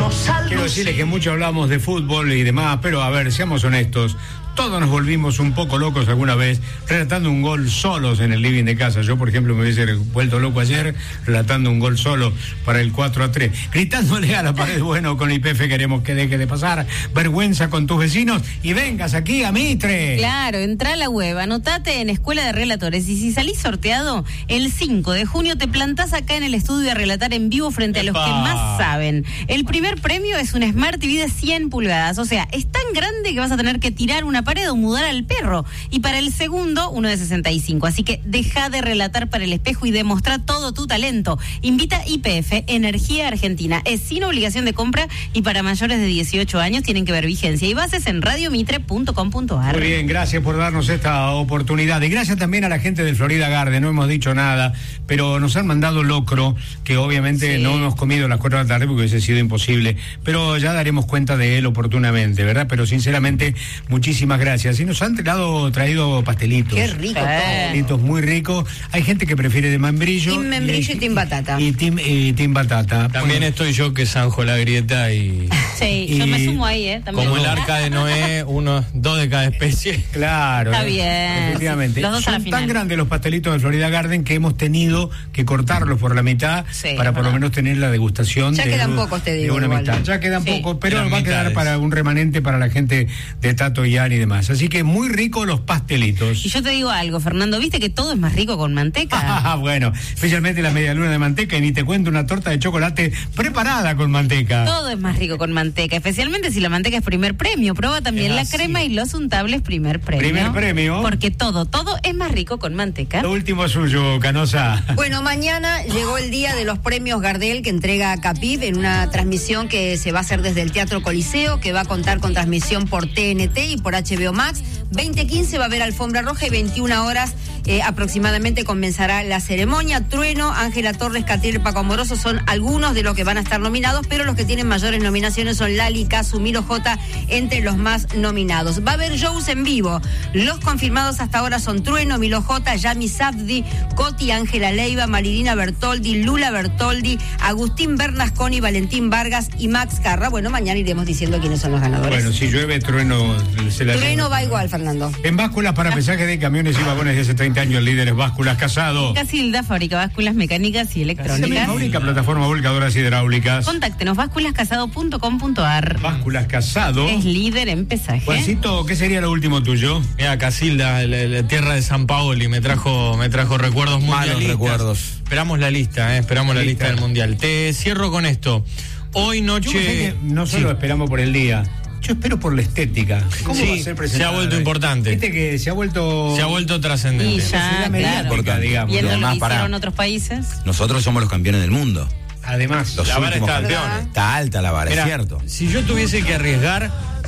Quiero decirles que mucho hablamos de fútbol y demás, pero a ver, seamos honestos. Todos nos volvimos un poco locos alguna vez relatando un gol solos en el living de casa. Yo, por ejemplo, me hubiese vuelto loco ayer relatando un gol solo para el 4-3. Gritándole a la pared, bueno, con IPF queremos que deje de pasar vergüenza con tus vecinos y vengas aquí a Mitre. Claro, entra a la web, anotate en Escuela de Relatores y si salís sorteado, el 5 de junio te plantás acá en el estudio a relatar en vivo frente a los que más saben. El primer premio es una Smart TV de 100 pulgadas, o sea, es tan grande que vas a tener que tirar una pared o mudar al perro. Y para el segundo, uno de 65. Así que deja de relatar para el espejo y demostra todo tu talento. Invita IPF, Energía Argentina. Es sin obligación de compra y para mayores de 18 años tienen que ver vigencia y bases en radiomitre.com.ar. Muy bien, gracias por darnos esta oportunidad. Y gracias también a la gente del Florida Garden. No hemos dicho nada, pero nos han mandado locro, que obviamente no hemos comido a las 4 de la tarde porque hubiese sido imposible. Pero ya daremos cuenta de él oportunamente, ¿verdad? Pero sinceramente, muchísimas gracias. Y nos han traído pastelitos. Qué rico. Pastelitos muy ricos. Hay gente que prefiere de membrillo. Team membrillo y team batata. Y team batata. También estoy yo que zanjo la grieta y... Sí, yo me sumo ahí, también. Como el arca de Noé, dos de cada especie. Claro. Está bien. Efectivamente. Los dos a la Son final. tan grandes los pastelitos de Florida Garden que hemos tenido que cortarlos por la mitad para por lo menos tener la degustación. Ya quedan pocos, te digo. De una mitad. Ya quedan pocos, pero va a quedar para un remanente para la gente de Tato y Ani y demás. Así que muy ricos los pastelitos. Y yo te digo algo, Fernando, ¿viste que todo es más rico con manteca? Bueno, especialmente la medialuna de manteca y ni te cuento una torta de chocolate preparada con manteca. Todo es más rico con manteca, especialmente si la manteca es primer premio. Prueba también la crema y los untables primer premio. Primer premio. Porque todo es más rico con manteca. Lo último suyo, Canosa. Bueno, mañana llegó el día de los premios Gardel que entrega Capib en una transmisión que se va a hacer desde el Teatro Coliseo, que va a contar con transmisión por TNT y por HBO Max. 20:15 va a haber alfombra roja y 21 horas aproximadamente comenzará la ceremonia. Trueno, Ángela Torres, Catriel, Paco Amoroso son algunos de los que van a estar nominados, pero los que tienen mayores nominaciones son Lali, Casu, Milo J, entre los más nominados. Va a haber shows en vivo. Los confirmados hasta ahora son Trueno, Milo J, Yami Sabdi, Coti, Ángela Leiva, Marilina Bertoldi, Lula Bertoldi, Agustín Bernasconi, Valentín Vargas y Max Carra. Bueno, mañana iremos diciendo quiénes son los ganadores. Bueno, si llueve, Trueno se la Trueno va igual, Fernando. En básculas para pesaje de camiones y vagones de hace 30 años, el líder es Básculas Casado. Casilda fabrica básculas mecánicas y electrónicas. La única plataforma volcadoras hidráulicas. Contáctenos, básculascasado.com.ar. Básculas Casado. Es líder en pesaje. Juancito, ¿qué sería lo último tuyo? Mira, Casilda, la tierra de San Paoli, me trajo recuerdos mundialistas. Malos recuerdos. Esperamos la lista la lista del Mundial. Te cierro con esto. Hoy noche... No solo esperamos por el día. Yo espero por la estética. ¿Cómo va a ser presentada? Se ha vuelto importante. Viste que se ha vuelto trascendente. Y ya, claro. Digamos. Viendo lo que para hicieron otros países. Nosotros somos los campeones del mundo. Además, Los la vara últimos está alta. campeones. Está alta la vara, Mirá, es cierto. Si yo tuviese que arriesgar,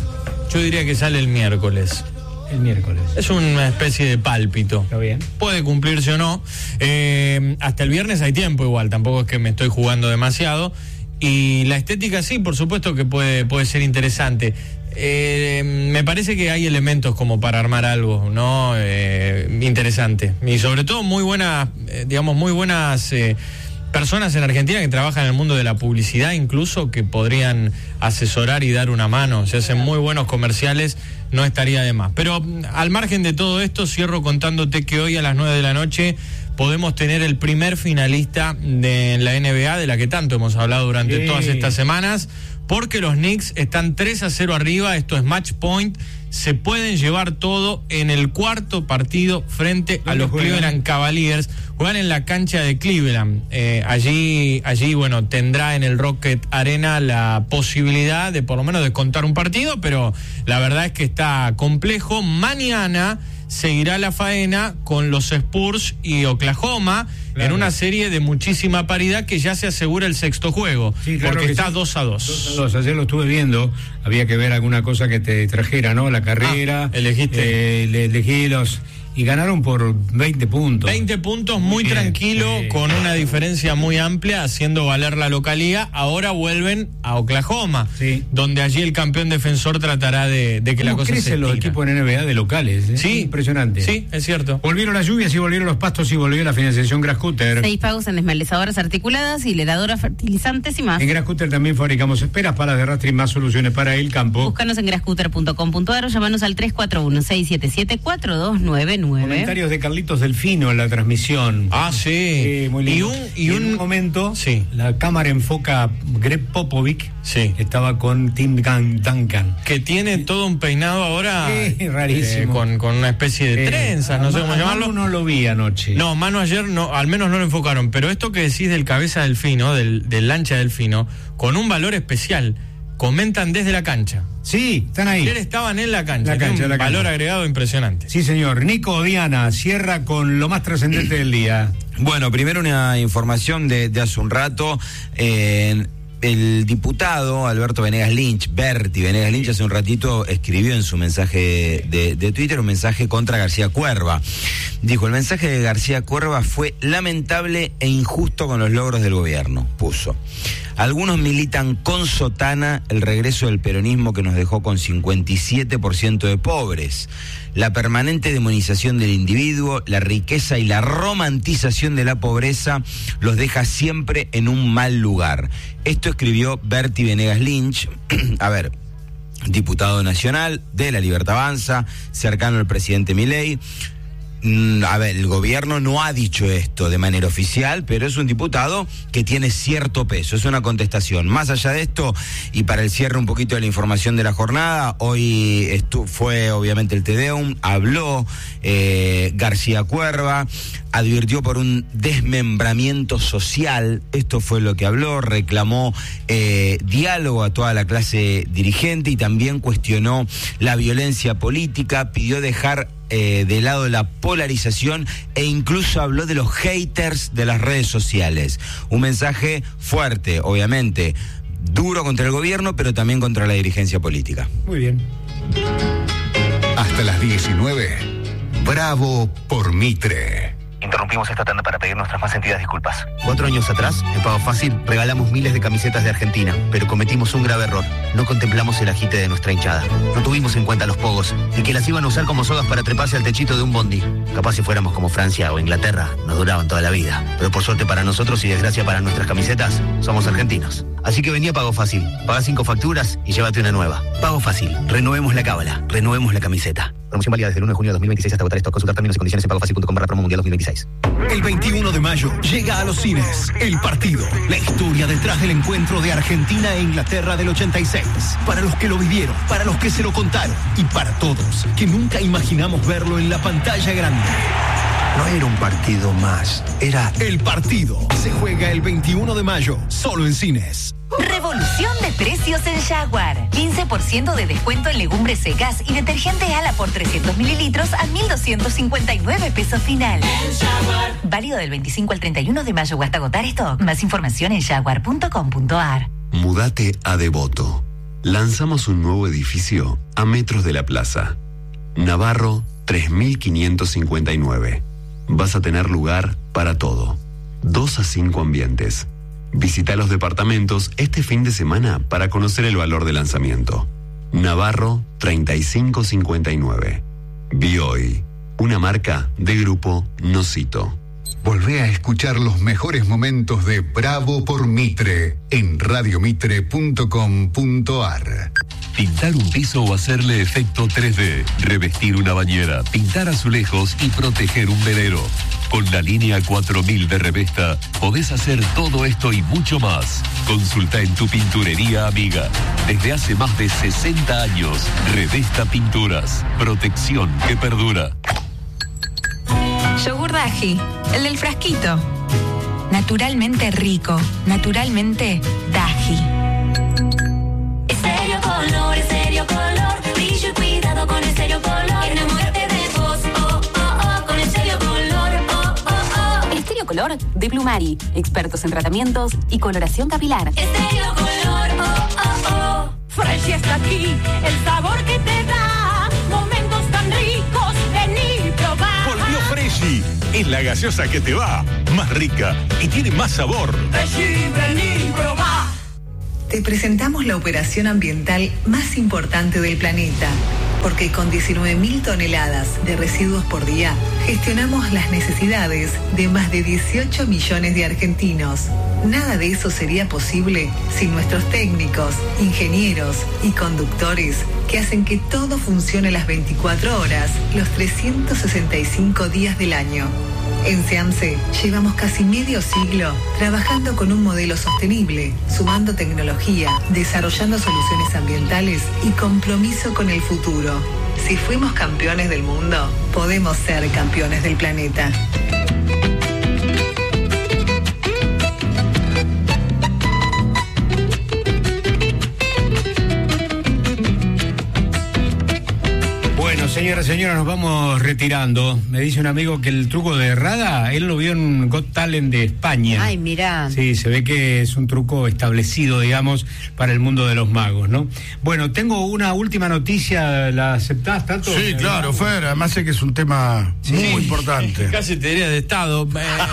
yo diría que sale el miércoles. el miércoles. Es una especie de pálpito. Está bien. Puede cumplirse o no. Hasta el viernes hay tiempo igual, tampoco es que me estoy jugando demasiado. Y la estética sí, por supuesto que puede ser interesante. Me parece que hay elementos como para armar algo, ¿no? Interesante. Y sobre todo muy buenas personas en Argentina que trabajan en el mundo de la publicidad, incluso, que podrían asesorar y dar una mano. Se hacen muy buenos comerciales, no estaría de más. Pero al margen de todo esto, cierro contándote que hoy a las 9 de la noche podemos tener el primer finalista de la NBA, de la que tanto hemos hablado durante todas estas semanas, porque los Knicks están 3-0 arriba, esto es match point, se pueden llevar todo en el cuarto partido frente a los Cleveland Cavaliers. Juegan en la cancha de Cleveland. Allí, bueno, tendrá en el Rocket Arena la posibilidad de por lo menos descontar un partido, pero la verdad es que está complejo. Mañana seguirá la faena con los Spurs y Oklahoma, claro, en una serie de muchísima paridad que ya se asegura el sexto juego, sí, claro, porque está 2-2. 2-2. Ayer lo estuve viendo, había que ver alguna cosa que te trajera, ¿no? La carrera. Elegiste. Elegí Y ganaron por 20 puntos. 20 puntos, muy Bien, tranquilo, con una diferencia muy amplia, haciendo valer la localía. Ahora vuelven a Oklahoma, donde allí el campeón defensor tratará de que la cosa se crecen los estira. equipos en NBA de locales? Sí. Impresionante. Sí, es cierto. Volvieron las lluvias y volvieron los pastos y volvió la financiación Grascutter. 6 pagos en desmalezadoras articuladas, hileradoras, fertilizantes y más. En Grascutter también fabricamos esperas, palas de arrastre y más soluciones para el campo. Búscanos en grascutter.com.ar o llamanos al 341-677-4299. Comentarios de Carlitos Delfino en la transmisión. Ah, sí. Muy lindo. Y en un momento, sí, la cámara enfoca a Greg Popovich. Sí. Estaba con Tim Duncan. Que tiene todo un peinado ahora. Rarísimo. Con una especie de trenzas, no sé cómo llamarlo. Manu no lo vi anoche. No, Manu ayer no, al menos no lo enfocaron. Pero esto que decís del cabeza delfino, del lancha delfino, con un valor especial. Comentan desde la cancha. Sí, están ahí. Ayer estaban en la cancha. Un valor agregado impresionante. Sí, señor. Nico Diana cierra con lo más trascendente del día. Bueno, primero una información de hace un rato. El diputado Alberto Venegas Lynch, Berti Venegas Lynch, hace un ratito escribió en su mensaje de Twitter un mensaje contra García Cuerva. Dijo, el mensaje de García Cuerva fue lamentable e injusto con los logros del gobierno, puso. Algunos militan con sotana el regreso del peronismo que nos dejó con 57% de pobres. La permanente demonización del individuo, la riqueza y la romantización de la pobreza los deja siempre en un mal lugar. Esto escribió Berti Venegas Lynch, a ver, diputado nacional de La Libertad Avanza, cercano al presidente Milei. A ver, el gobierno no ha dicho esto de manera oficial, pero es un diputado que tiene cierto peso, es una contestación. Más allá de esto, y para el cierre un poquito de la información de la jornada, hoy fue obviamente el Te Deum, habló García Cuerva, advirtió por un desmembramiento social, esto fue lo que habló, reclamó diálogo a toda la clase dirigente y también cuestionó la violencia política, pidió dejar de lado la polarización e incluso habló de los haters de las redes sociales. Un mensaje fuerte, obviamente, duro contra el gobierno, pero también contra la dirigencia política. Muy bien. Hasta las 19. Bravo por Mitre. Interrumpimos esta tanda para pedir nuestras más sentidas disculpas. 4 años atrás, en Pago Fácil, regalamos miles de camisetas de Argentina, pero cometimos un grave error. No contemplamos el agite de nuestra hinchada. No tuvimos en cuenta los pogos y que las iban a usar como sogas para treparse al techito de un bondi. Capaz si fuéramos como Francia o Inglaterra, nos duraban toda la vida. Pero por suerte para nosotros y desgracia para nuestras camisetas, somos argentinos. Así que vení a Pago Fácil, pagá 5 facturas y llévate una nueva. Pago Fácil, renovemos la cábala, renovemos la camiseta. Promoción válida desde el 1 de junio de 2026 hasta agotar esto. Consultar términos y condiciones en pagofacil.com/promo mundial 2026. El 21 de mayo llega a los cines El Partido, la historia detrás del encuentro de Argentina e Inglaterra del 86. Para los que lo vivieron, para los que se lo contaron y para todos que nunca imaginamos verlo en la pantalla grande. No era un partido más, era El Partido. Se juega el 21 de mayo, solo en cines. Revolución de precios en Jaguar. 15% de descuento en legumbres secas y detergente Ala por 300 mililitros a 1.259 pesos final. Válido del 25 al 31 de mayo o hasta agotar stock. Más información en jaguar.com.ar. Mudate a Devoto. Lanzamos un nuevo edificio a metros de la plaza. Navarro 3559. Vas a tener lugar para todo. 2 a 5 ambientes. Visita los departamentos este fin de semana para conocer el valor de lanzamiento. Navarro 3559. Bioy, una marca de Grupo Nocito. Volvé a escuchar los mejores momentos de Bravo por Mitre en radiomitre.com.ar. Pintar un piso o hacerle efecto 3D, revestir una bañera, pintar azulejos y proteger un velero. Con la línea 4000 de Revesta podés hacer todo esto y mucho más. Consulta en tu pinturería amiga. Desde hace más de 60 años, Revesta Pinturas. Protección que perdura. Yogur Daji, el del frasquito. Naturalmente rico, naturalmente Daji. Estéreo Color, Estéreo Color. Brillo y cuidado con Estéreo Color. Enamórate de vos, oh, oh, oh, con Estéreo Color, oh, oh, oh. Estéreo Color de Plumari, expertos en tratamientos y coloración capilar. Estéreo Color, oh, oh, oh. Fresh está aquí, el sabor que te da momentos tan ricos, vení y probar. es la gaseosa que te va, más rica y tiene más sabor. Te presentamos la operación ambiental más importante del planeta, porque con 19.000 toneladas de residuos por día, gestionamos las necesidades de más de 18 millones de argentinos. Nada de eso sería posible sin nuestros técnicos, ingenieros y conductores que hacen que todo funcione las 24 horas, los 365 días del año. En SEAMSE llevamos casi medio siglo trabajando con un modelo sostenible, sumando tecnología, desarrollando soluciones ambientales y compromiso con el futuro. Si fuimos campeones del mundo, podemos ser campeones del planeta. Señora, nos vamos retirando. Me dice un amigo que el truco de Rada, él lo vio en Got Talent de España. Ay, mirá. Sí, se ve que es un truco establecido, digamos, para el mundo de los magos, ¿no? Bueno, tengo una última noticia, ¿la aceptás, Tato? Sí, claro, Fer, además sé que es un tema muy importante. Casi te diría de Estado,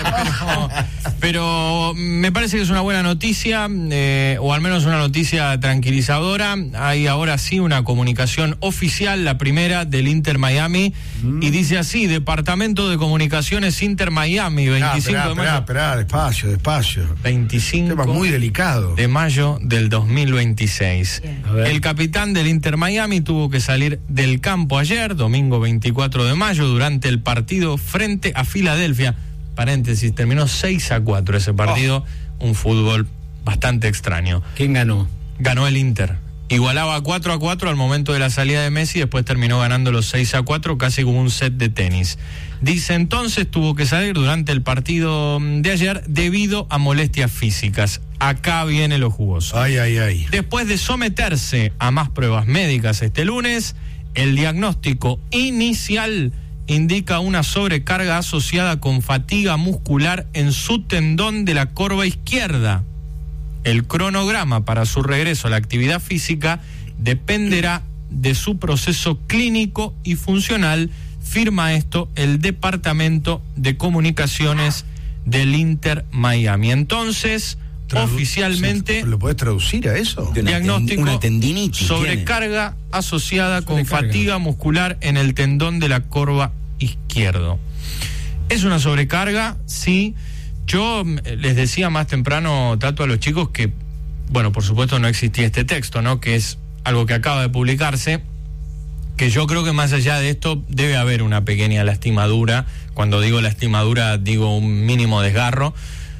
pero me parece que es una buena noticia, o al menos una noticia tranquilizadora. Hay ahora sí una comunicación oficial, la primera del Inter Miami, y dice así: Departamento de Comunicaciones Inter Miami, 25 de mayo. Esperá, despacio. 25 tema muy delicado. De mayo del 2026. El capitán del Inter Miami tuvo que salir del campo ayer, domingo 24 de mayo, durante el partido frente a Filadelfia. Paréntesis, terminó 6-4 ese partido, un fútbol bastante extraño. ¿Quién ganó? Ganó el Inter. Igualaba 4-4 al momento de la salida de Messi, después terminó ganando los 6-4, casi como un set de tenis. Dice entonces tuvo que salir durante el partido de ayer debido a molestias físicas. Acá viene lo jugoso. Ay. Después de someterse a más pruebas médicas este lunes, el diagnóstico inicial indica una sobrecarga asociada con fatiga muscular en su tendón de la corva izquierda. El cronograma para su regreso a la actividad física dependerá de su proceso clínico y funcional, firma esto el Departamento de Comunicaciones del Inter Miami. Entonces, oficialmente... ¿Lo podés traducir a eso? Diagnóstico, una tendinitis, sobrecarga asociada con fatiga muscular en el tendón de la corva izquierdo. ¿Es una sobrecarga? Sí. Yo les decía más temprano, Tato, a los chicos que, bueno, por supuesto no existía este texto, ¿no? Que es algo que acaba de publicarse, que yo creo que más allá de esto debe haber una pequeña lastimadura. Cuando digo lastimadura, digo un mínimo desgarro.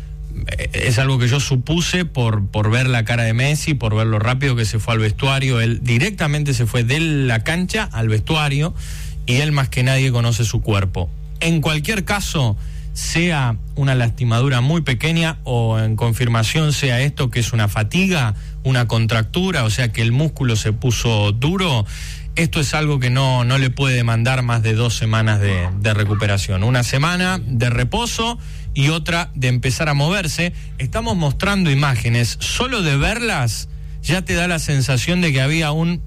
Es algo que yo supuse por ver la cara de Messi, por ver lo rápido que se fue al vestuario. Él directamente se fue de la cancha al vestuario y él más que nadie conoce su cuerpo. En cualquier caso, sea una lastimadura muy pequeña o en confirmación sea esto que es una fatiga, una contractura, o sea que el músculo se puso duro, esto es algo que no le puede demandar más de 2 semanas de recuperación. Una semana de reposo y otra de empezar a moverse. Estamos mostrando imágenes, solo de verlas ya te da la sensación de que había un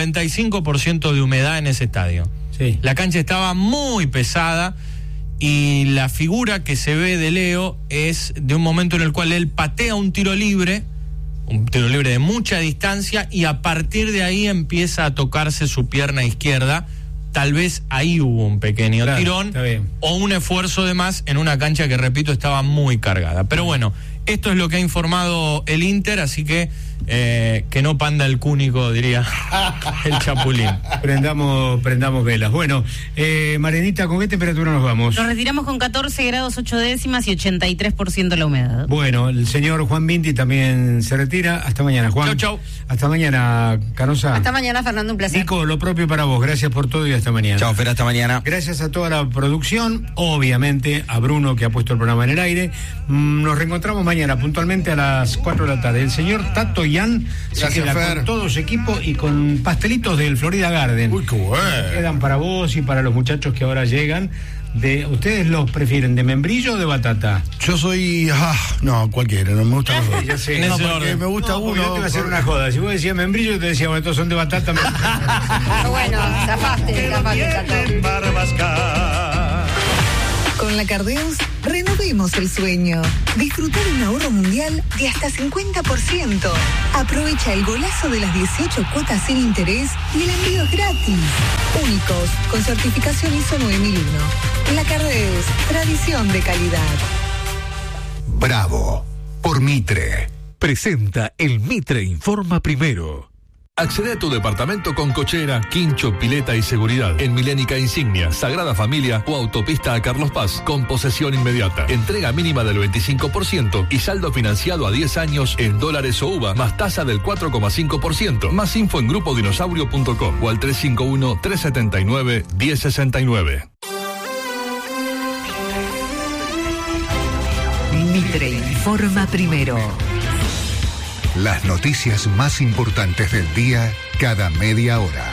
95% de humedad en ese estadio. Sí. La cancha estaba muy pesada. Y la figura que se ve de Leo es de un momento en el cual él patea un tiro libre de mucha distancia, y a partir de ahí empieza a tocarse su pierna izquierda. Tal vez ahí hubo un pequeño tirón o un esfuerzo de más en una cancha que, repito, estaba muy cargada. Pero bueno, esto es lo que ha informado el Inter, así que no panda el cúnico, diría el Chapulín. Prendamos velas. Bueno, Marianita, ¿con qué temperatura nos vamos? Nos retiramos con 14 grados 8 décimas y 83% la humedad. Bueno, el señor Juan Vinti también se retira. Hasta mañana, Juan. Chau. Hasta mañana, Canosa. Hasta mañana, Fernando, un placer. Nico, lo propio para vos. Gracias por todo y hasta mañana. Chao, Fer, hasta mañana. Gracias a toda la producción, obviamente a Bruno, que ha puesto el programa en el aire. Nos reencontramos mañana puntualmente a las 4 de la tarde. El señor Tato Yan se queda con todo su equipo y con pastelitos del Florida Garden. Uy, qué bueno. Quedan para vos y para los muchachos que ahora llegan. ¿Ustedes los prefieren de membrillo o de batata? Yo soy... no, cualquiera, no me gusta los dos. Ya sé. No, porque me gusta uno. Yo te voy a hacer una joda. Si vos decías membrillo, yo te decía, bueno, estos son de batata. Bueno, zafaste, Tato. Con la Cardeus, renovemos el sueño. Disfruta de un ahorro mundial de hasta 50%. Aprovecha el golazo de las 18 cuotas sin interés y el envío es gratis. Únicos, con certificación ISO 9001. La Cardeus, tradición de calidad. Bravo, por Mitre. Presenta el Mitre Informa Primero. Accede a tu departamento con cochera, quincho, pileta y seguridad en Milénica Insignia, Sagrada Familia o Autopista a Carlos Paz con posesión inmediata. Entrega mínima del 25% y saldo financiado a 10 años en dólares o UVA más tasa del 4,5%. Más info en grupodinosaurio.com o al 351-379-1069. Mitre Informa Primero. Las noticias más importantes del día cada media hora.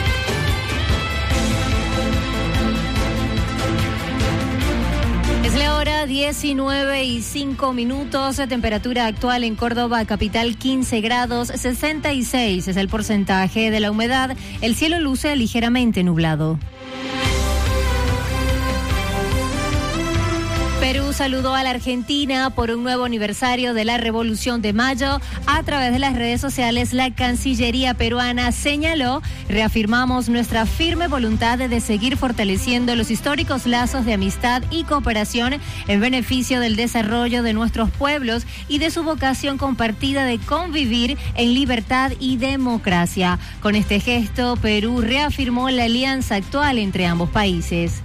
Es la hora 19:05. Temperatura actual en Córdoba, capital 15 grados, 66 es el porcentaje de la humedad. El cielo luce ligeramente nublado. Perú saludó a la Argentina por un nuevo aniversario de la Revolución de Mayo. A través de las redes sociales, la Cancillería peruana señaló: reafirmamos nuestra firme voluntad de seguir fortaleciendo los históricos lazos de amistad y cooperación en beneficio del desarrollo de nuestros pueblos y de su vocación compartida de convivir en libertad y democracia. Con este gesto, Perú reafirmó la alianza actual entre ambos países.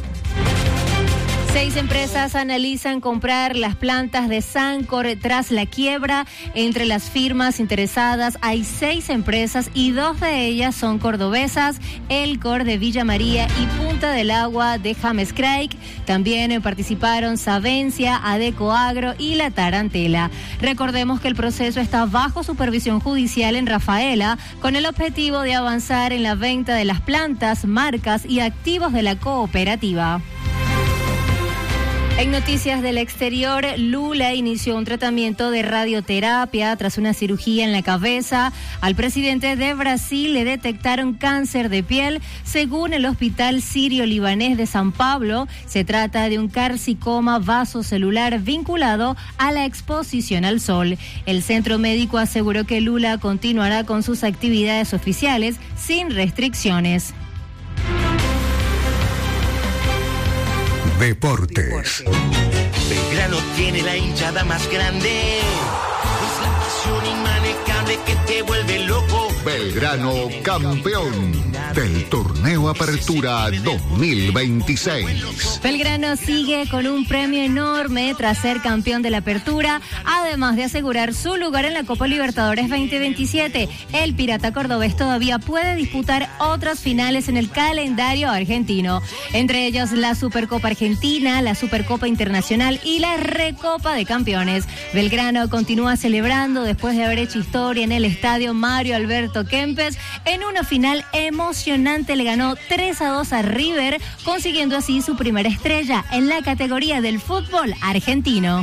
6 empresas analizan comprar las plantas de Sancor tras la quiebra. Entre las firmas interesadas hay 6 empresas y 2 de ellas son cordobesas: Elcor de Villa María y Punta del Agua de James Craig. También participaron Savencia, Adeco Agro y La Tarantela. Recordemos que el proceso está bajo supervisión judicial en Rafaela, con el objetivo de avanzar en la venta de las plantas, marcas y activos de la cooperativa. En noticias del exterior, Lula inició un tratamiento de radioterapia tras una cirugía en la cabeza. Al presidente de Brasil le detectaron cáncer de piel. Según el Hospital Sirio-Libanés de San Pablo, se trata de un carcinoma vasocelular vinculado a la exposición al sol. El centro médico aseguró que Lula continuará con sus actividades oficiales sin restricciones. Deportes. Belgrano tiene la hinchada más grande. Es la pasión inmanejable que te vuelve loco. Belgrano campeón del Torneo Apertura 2026. Belgrano sigue con un premio enorme tras ser campeón de la Apertura, además de asegurar su lugar en la Copa Libertadores 2027. El Pirata Cordobés todavía puede disputar otras finales en el calendario argentino, entre ellos la Supercopa Argentina, la Supercopa Internacional y la Recopa de Campeones. Belgrano continúa celebrando después de haber hecho historia en el estadio Mario Alberto Kempes. En una final emocionante le ganó 3-2 a River, consiguiendo así su primera estrella en la categoría del fútbol argentino.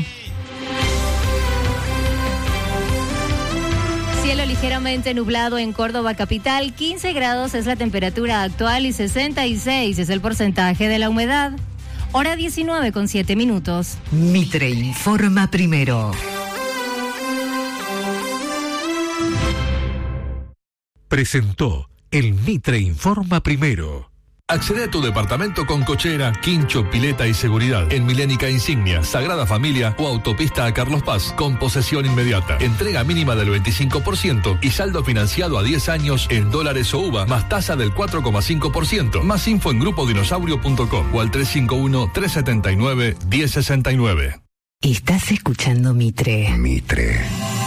Cielo ligeramente nublado en Córdoba capital, 15 grados es la temperatura actual y 66 es el porcentaje de la humedad. Hora 19:07. Mitre Informa Primero. Presentó el Mitre Informa Primero. Accede a tu departamento con cochera, quincho, pileta y seguridad en Milénica Insignia, Sagrada Familia o Autopista a Carlos Paz con posesión inmediata. Entrega mínima del 25% y saldo financiado a 10 años en dólares o UVA más tasa del 4,5%. Más info en grupodinosaurio.com o al 351-379-1069. Estás escuchando Mitre. Mitre.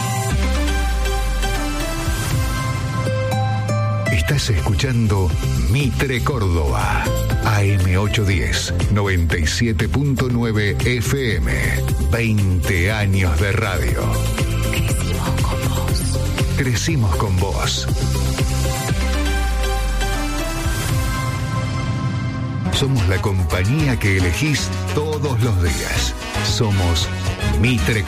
Estás escuchando Mitre Córdoba, AM810, 97.9 FM, 20 años de radio. Crecimos con vos. Crecimos con vos. Somos la compañía que elegís todos los días. Somos Mitre Córdoba.